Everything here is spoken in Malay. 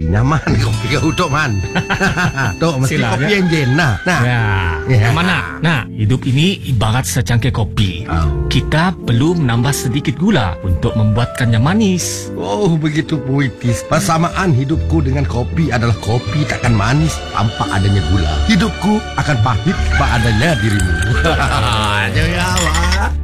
nyaman kopi kau Tok Man. Tok mesti Sila, kopi ya? enjin nah. Yang mana? Nah, hidup ini ibarat secangkir kopi. Kita perlu menambah sedikit gula untuk membuatkannya manis. Oh, begitu puitis. Persamaan hidupku dengan kopi adalah kopi takkan manis tanpa adanya gula. Hidupku akan pahit tanpa adanya dirimu. Jangan awak.